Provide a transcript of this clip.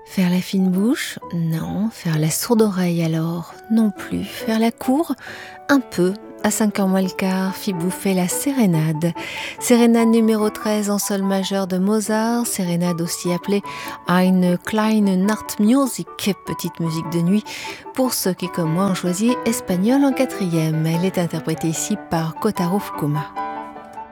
Faire la fine bouche? Non. Faire la sourde oreille alors? Non plus. Faire la cour? Un peu. À 5 heures moins le quart, fit bouffer la sérénade. Sérénade numéro 13 en sol majeur de Mozart, sérénade aussi appelée Eine kleine Nachtmusik, petite musique de nuit, pour ceux qui comme moi ont choisi espagnol en quatrième. Elle est interprétée ici par Kotaro Fukuma.